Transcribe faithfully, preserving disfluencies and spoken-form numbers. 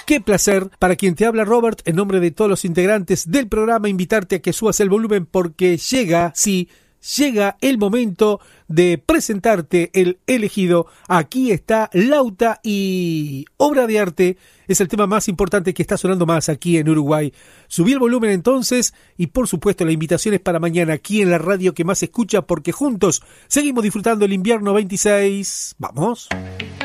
Qué placer, para quien te habla Robert, en nombre de todos los integrantes del programa, invitarte a que subas el volumen porque llega, sí, llega el momento de presentarte el elegido. Aquí está Lauta y Obra de Arte. Es el tema más importante que está sonando más aquí en Uruguay. Subí el volumen entonces y por supuesto la invitación es para mañana aquí en la radio que más escucha porque juntos seguimos disfrutando el invierno veintiséis. ¡Vamos!